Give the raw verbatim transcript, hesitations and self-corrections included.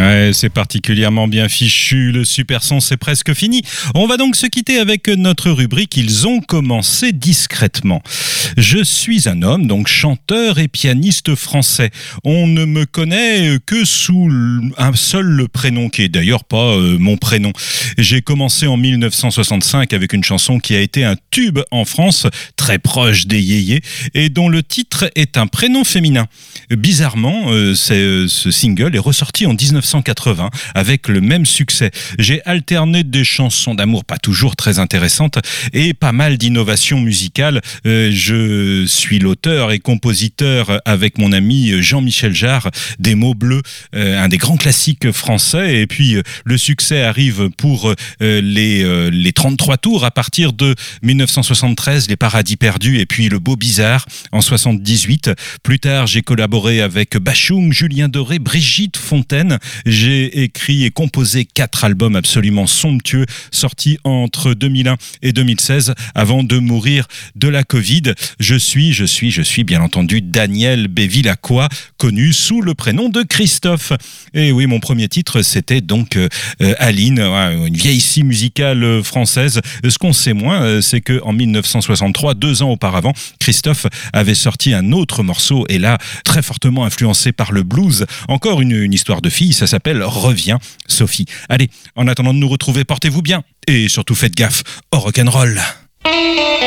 Ouais, c'est particulièrement bien fichu, le super son c'est presque fini. On va donc se quitter avec notre rubrique Ils ont commencé discrètement. Je suis un homme, donc chanteur et pianiste français. On ne me connaît que sous un seul prénom, qui est d'ailleurs pas euh, mon prénom. J'ai commencé en mille neuf cent soixante-cinq avec une chanson qui a été un tube en France, très proche des yéyés, et dont le titre est un prénom féminin. Bizarrement, euh, c'est, ce single est ressorti en dix-neuf cent quatre-vingts avec le même succès. J'ai alterné des chansons d'amour pas toujours très intéressantes et pas mal d'innovations musicales. Euh, je suis l'auteur et compositeur avec mon ami Jean-Michel Jarre des Mots Bleus, euh, un des grands classiques français. Et puis euh, le succès arrive pour euh, les, euh, les trente-trois tours à partir de mille neuf cent soixante-treize, Les Paradis Perdus et puis Le Beau Bizarre en soixante-dix-huit. Plus tard, j'ai collaboré avec Bachung, Julien Doré, Brigitte Fontaine. J'ai écrit et composé quatre albums absolument somptueux sortis entre deux mille un et deux mille seize avant de mourir de la Covid. Je suis, je suis, je suis bien entendu Daniel Bévilacqua, connu sous le prénom de Christophe. Et oui, mon premier titre, c'était donc euh, Aline, une vieille scie musicale française. Ce qu'on sait moins, c'est qu'en mille neuf cent soixante-trois, deux ans auparavant, Christophe avait sorti un autre morceau, et là, très fortement influencé par le blues. Encore une, une histoire de fille, ça s'appelle Reviens, Sophie. Allez, en attendant de nous retrouver, portez-vous bien et surtout faites gaffe au rock'n'roll.